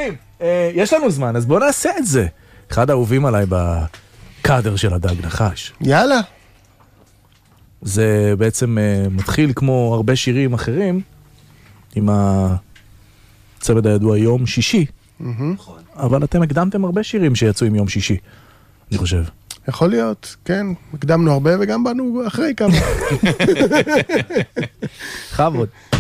חברים, יש לנו זמן, אז בואו נעשה את זה. אחד האהובים עליי בקאדר של הדג נחש. יאללה. זה בעצם מתחיל כמו הרבה שירים אחרים, עם הצוות הידוע יום שישי. אבל אתם הקדמתם הרבה שירים שיצאו עם יום שישי, אני חושב. יכול להיות, כן. הקדמנו הרבה וגם באנו אחרי כמה. חבוד.